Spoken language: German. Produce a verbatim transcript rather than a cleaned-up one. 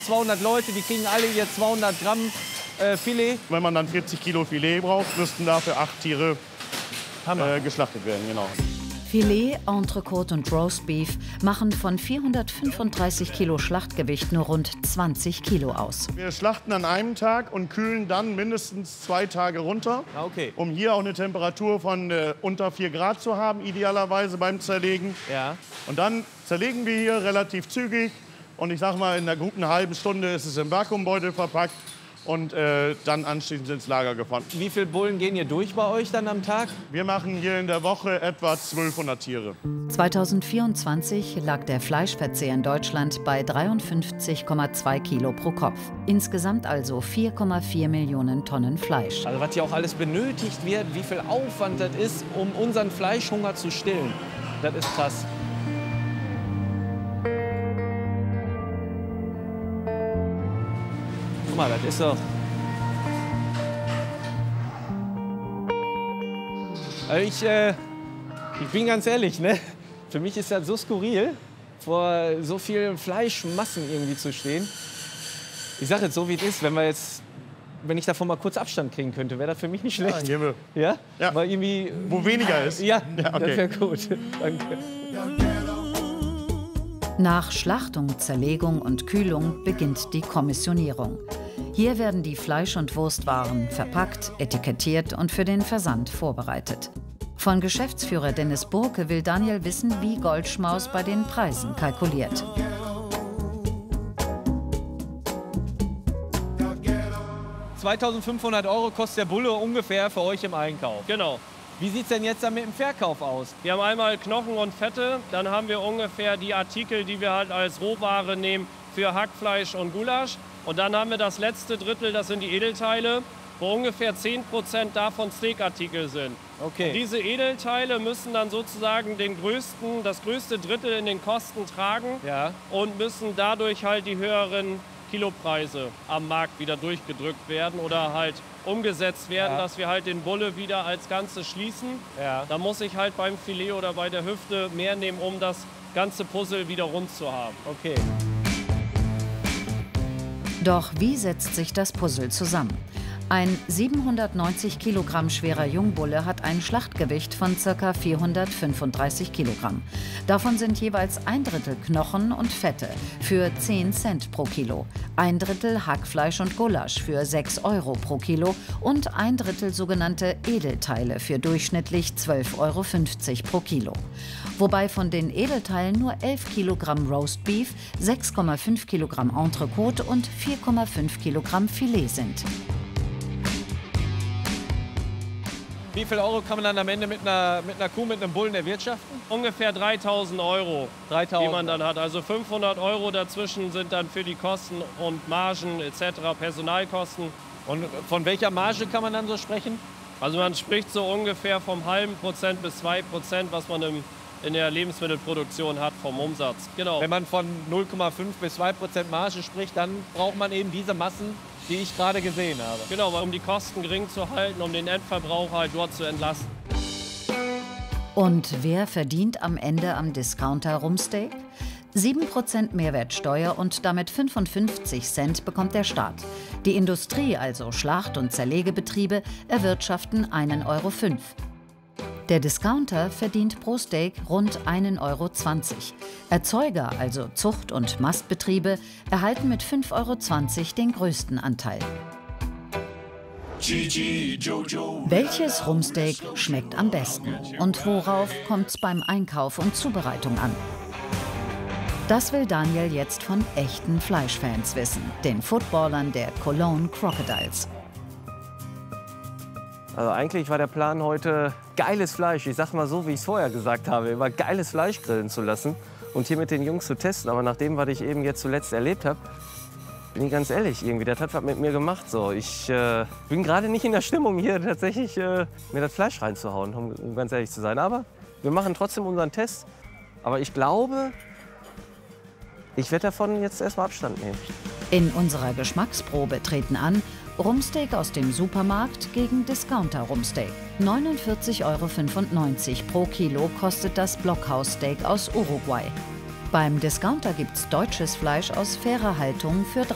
zweihundert Leute, die kriegen alle ihr zweihundert Gramm äh, Filet. Wenn man dann vierzig Kilo Filet braucht, müssten dafür acht Tiere äh, geschlachtet werden. Genau. Filet, Entrecote und Roastbeef machen von vierhundertfünfunddreißig Kilo Schlachtgewicht nur rund zwanzig Kilo aus. Wir schlachten an einem Tag und kühlen dann mindestens zwei Tage runter, Ah, okay. um hier auch eine Temperatur von äh, unter vier Grad zu haben, idealerweise beim Zerlegen. Ja. Und dann zerlegen wir hier relativ zügig. Und ich sag mal, in einer guten halben Stunde ist es im Vakuumbeutel verpackt und äh, dann anschließend ins Lager gefahren. Wie viele Bullen gehen hier durch bei euch dann am Tag? Wir machen hier in der Woche etwa zwölfhundert Tiere. zweitausendvierundzwanzig lag der Fleischverzehr in Deutschland bei dreiundfünfzig Komma zwei Kilo pro Kopf. Insgesamt also vier Komma vier Millionen Tonnen Fleisch. Also was hier auch alles benötigt wird, wie viel Aufwand das ist, um unseren Fleischhunger zu stillen. Das ist krass. Guck mal, das ist doch... Also ich, äh, ich bin ganz ehrlich, ne? Für mich ist das so skurril, vor so vielen Fleischmassen irgendwie zu stehen. Ich sage jetzt so, wie es ist, wenn wir jetzt, wenn ich davon mal kurz Abstand kriegen könnte, wäre das für mich nicht schlecht. Ja, hier Ja? Ja. Weil irgendwie... Wo weniger ist? Ja, Ja, okay. das wäre gut. Danke. Nach Schlachtung, Zerlegung und Kühlung beginnt die Kommissionierung. Hier werden die Fleisch- und Wurstwaren verpackt, etikettiert und für den Versand vorbereitet. Von Geschäftsführer Dennis Burke will Daniel wissen, wie Goldschmaus bei den Preisen kalkuliert. zweitausendfünfhundert Euro kostet der Bulle ungefähr für euch im Einkauf. Genau. Wie sieht es denn jetzt dann mit dem Verkauf aus? Wir haben einmal Knochen und Fette, dann haben wir ungefähr die Artikel, die wir halt als Rohware nehmen für Hackfleisch und Gulasch. Und dann haben wir das letzte Drittel, das sind die Edelteile, wo ungefähr zehn Prozent davon Steakartikel sind. Okay. Und diese Edelteile müssen dann sozusagen den größten, das größte Drittel in den Kosten tragen Ja. und müssen dadurch halt die höheren Kilopreise am Markt wieder durchgedrückt werden oder halt umgesetzt werden, Ja. dass wir halt den Bulle wieder als Ganzes schließen. Ja. Da muss ich halt beim Filet oder bei der Hüfte mehr nehmen, um das ganze Puzzle wieder rund zu haben. Okay. Doch wie setzt sich das Puzzle zusammen? Ein siebenhundertneunzig Kilogramm schwerer Jungbulle hat ein Schlachtgewicht von ca. vierhundertfünfunddreißig Kilogramm. Davon sind jeweils ein Drittel Knochen und Fette für zehn Cent pro Kilo, ein Drittel Hackfleisch und Gulasch für sechs Euro pro Kilo und ein Drittel sogenannte Edelteile für durchschnittlich zwölf Euro fünfzig pro Kilo. Wobei von den Edelteilen nur elf Kilogramm Roastbeef, sechs Komma fünf Kilogramm Entrecote und vier Komma fünf Kilogramm Filet sind. Wie viel Euro kann man dann am Ende mit einer, mit einer Kuh, mit einem Bullen erwirtschaften? Ungefähr dreitausend Euro, dreitausend. die man dann hat. Also fünfhundert Euro dazwischen sind dann für die Kosten und Margen et cetera, Personalkosten. Und von welcher Marge kann man dann so sprechen? Also man spricht so ungefähr vom halben Prozent bis zwei Prozent, was man im, in der Lebensmittelproduktion hat vom Umsatz. Genau. Wenn man von null Komma fünf bis zwei Prozent Marge spricht, dann braucht man eben diese Massen, die ich gerade gesehen habe. Genau, um die Kosten gering zu halten, um den Endverbraucher halt dort zu entlasten. Und wer verdient am Ende am Discounter Rumpsteak? sieben Prozent Mehrwertsteuer und damit fünfundfünfzig Cent bekommt der Staat. Die Industrie, also Schlacht- und Zerlegebetriebe, erwirtschaften einen Euro fünf. Der Discounter verdient pro Steak rund einen Euro zwanzig. Erzeuger, also Zucht- und Mastbetriebe, erhalten mit fünf Euro zwanzig den größten Anteil. Welches Rumpsteak schmeckt am besten? Und worauf kommt es beim Einkauf und Zubereitung an? Das will Daniel jetzt von echten Fleischfans wissen, den Footballern der Cologne Crocodiles. Also eigentlich war der Plan heute, geiles Fleisch, ich sag mal so, wie ich es vorher gesagt habe, immer geiles Fleisch grillen zu lassen und hier mit den Jungs zu testen. Aber nach dem, was ich eben jetzt zuletzt erlebt habe, bin ich ganz ehrlich, irgendwie, das hat was mit mir gemacht. So. Ich äh, bin gerade nicht in der Stimmung, hier tatsächlich äh, mir das Fleisch reinzuhauen, um, um ganz ehrlich zu sein. Aber wir machen trotzdem unseren Test. Aber ich glaube, ich werde davon jetzt erstmal Abstand nehmen. In unserer Geschmacksprobe treten an Rumpsteak aus dem Supermarkt gegen Discounter-Rumpsteak. neunundvierzig Euro fünfundneunzig pro Kilo kostet das Blockhaus-Steak aus Uruguay. Beim Discounter gibt's deutsches Fleisch aus fairer Haltung für